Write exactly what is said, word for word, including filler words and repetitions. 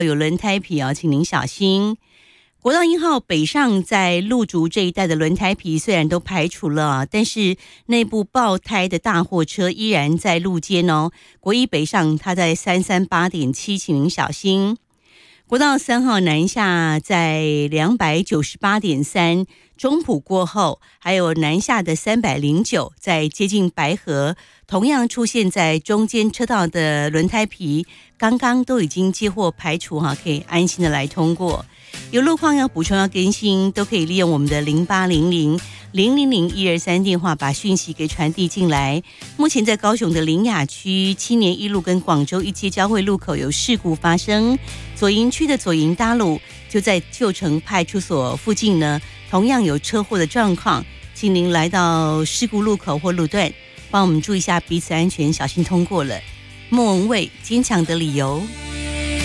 有轮胎皮啊，请您小心。国道一号北上在路竹这一带的轮胎皮虽然都排除了，但是内部爆胎的大货车依然在路肩哦。国一北上它在三三八点七，请您小心。国道三号南下在两百九十八点三，中埔过后，还有南下的三百零九，在接近白河，同样出现在中间车道的轮胎皮，刚刚都已经接获排除哈，可以安心的来通过。有路况要补充要更新，都可以利用我们的零八零零零零零一二三电话把讯息给传递进来。目前在高雄的苓雅区青年一路跟广州一街交汇路口有事故发生，左营区的左营大路就在旧城派出所附近呢，同样有车祸的状况，请您来到事故路口或路段，帮我们注意一下彼此安全，小心通过了。莫文蔚坚强的理由。